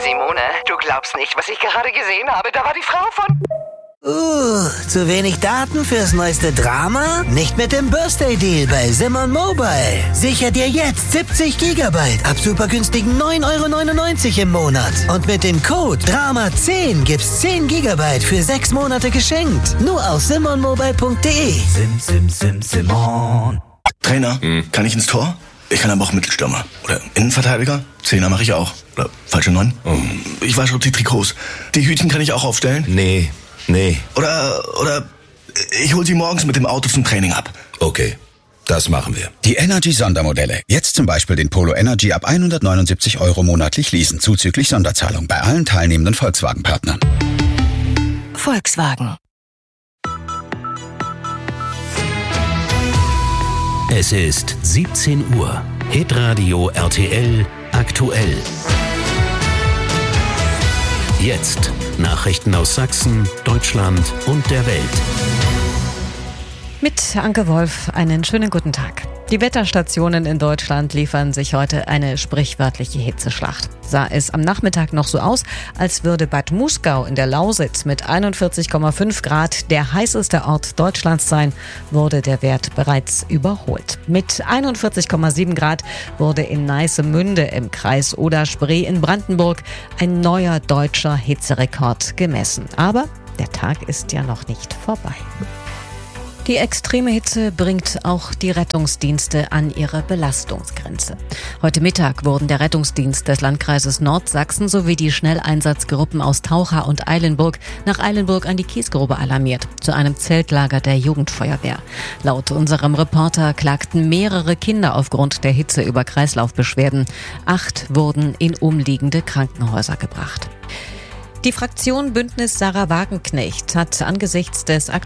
Simone, du glaubst nicht, was ich gerade gesehen habe. Da war die Frau von... Zu wenig Daten fürs neueste Drama? Nicht mit dem Birthday-Deal bei Simon Mobile. Sicher dir jetzt 70 Gigabyte ab super günstigen 9,99 € im Monat. Und mit dem Code DRAMA10 gibt's 10 Gigabyte für 6 Monate geschenkt. Nur auf simonmobile.de. Simon. Trainer, kann ich ins Tor? Ich kann aber auch Mittelstürmer. Oder Innenverteidiger? Zehner mache ich auch. Oder falsche 9? Ich wasche auch die Trikots. Die Hütchen kann ich auch aufstellen? Nee. Oder ich hol sie morgens mit dem Auto zum Training ab. Okay, das machen wir. Die Energy-Sondermodelle. Jetzt zum Beispiel den Polo Energy ab 179 € monatlich leasen, zuzüglich Sonderzahlung bei allen teilnehmenden Volkswagen-Partnern. Volkswagen. Es ist 17 Uhr. Hitradio RTL aktuell. Jetzt Nachrichten aus Sachsen, Deutschland und der Welt. Mit Anke Wolf einen schönen guten Tag. Die Wetterstationen in Deutschland liefern sich heute eine sprichwörtliche Hitzeschlacht. Sah es am Nachmittag noch so aus, als würde Bad Muskau in der Lausitz mit 41,5 Grad der heißeste Ort Deutschlands sein, wurde der Wert bereits überholt. Mit 41,7 Grad wurde in Neissemünde im Kreis Oder-Spree in Brandenburg ein neuer deutscher Hitzerekord gemessen. Aber der Tag ist ja noch nicht vorbei. Die extreme Hitze bringt auch die Rettungsdienste an ihre Belastungsgrenze. Heute Mittag wurden der Rettungsdienst des Landkreises Nordsachsen sowie die Schnelleinsatzgruppen aus Taucha und Eilenburg nach Eilenburg an die Kiesgrube alarmiert, zu einem Zeltlager der Jugendfeuerwehr. Laut unserem Reporter klagten mehrere Kinder aufgrund der Hitze über Kreislaufbeschwerden. 8 wurden in umliegende Krankenhäuser gebracht. Die Fraktion Bündnis Sarah Wagenknecht hat angesichts des